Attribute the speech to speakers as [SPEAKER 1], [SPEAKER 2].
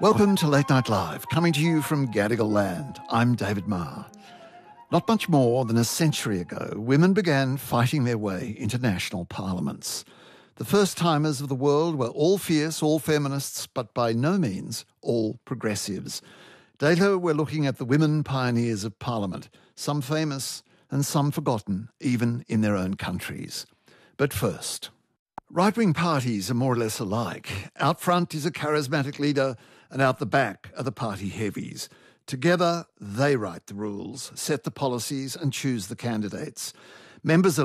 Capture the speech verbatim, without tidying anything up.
[SPEAKER 1] Welcome to Late Night Live, coming to you from Gadigal Land. I'm David Marr. Not much more than a century ago, women began fighting their way into national parliaments. The first-timers of the world were all fierce, all feminists, but by no means all progressives. Later, we're looking at the women pioneers of Parliament, some famous and some forgotten, even in their own countries. But first, right-wing parties are more or less alike. Out front is a charismatic leader, and out the back are the party heavies. Together, they write the rules, set the policies, and choose the candidates. Members